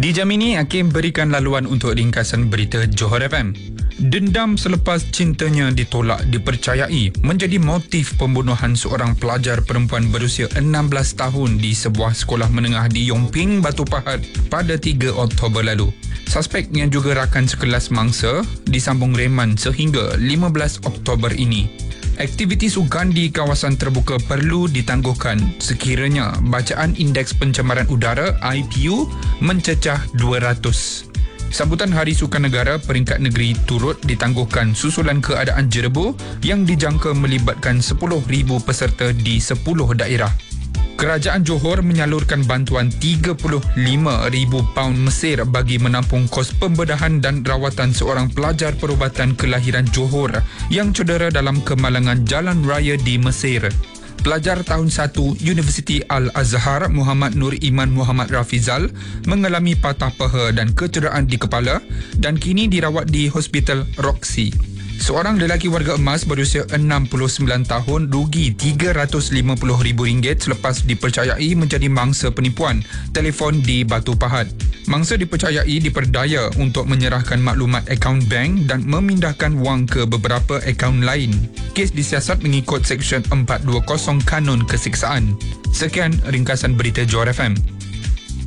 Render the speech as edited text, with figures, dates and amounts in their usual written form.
Di jam ini, Hakim berikan laluan untuk ringkasan berita Johor FM. Dendam selepas cintanya ditolak dipercayai menjadi motif pembunuhan seorang pelajar perempuan berusia 16 tahun di sebuah sekolah menengah di Yong Ping, Batu Pahat pada 3 Oktober lalu. Suspek yang juga rakan sekelas mangsa disambung reman sehingga 15 Oktober ini. Aktiviti sukan di kawasan terbuka perlu ditangguhkan sekiranya bacaan Indeks Pencemaran Udara IPU mencecah 200. Sambutan Hari Sukan Negara peringkat negeri turut ditangguhkan susulan keadaan jerebu yang dijangka melibatkan 10,000 peserta di 10 daerah. Kerajaan Johor menyalurkan bantuan £35,000 Mesir bagi menampung kos pembedahan dan rawatan seorang pelajar perubatan kelahiran Johor yang cedera dalam kemalangan jalan raya di Mesir. Pelajar tahun 1 Universiti Al-Azhar Muhammad Nur Iman Muhammad Rafizal mengalami patah paha dan kecederaan di kepala dan kini dirawat di Hospital Roxy. Seorang lelaki warga emas berusia 69 tahun rugi RM350,000 selepas dipercayai menjadi mangsa penipuan telefon di Batu Pahat. Mangsa dipercayai diperdaya untuk menyerahkan maklumat akaun bank dan memindahkan wang ke beberapa akaun lain. Kes disiasat mengikut Seksyen 420 Kanun Keseksaan. Sekian ringkasan berita Johor FM.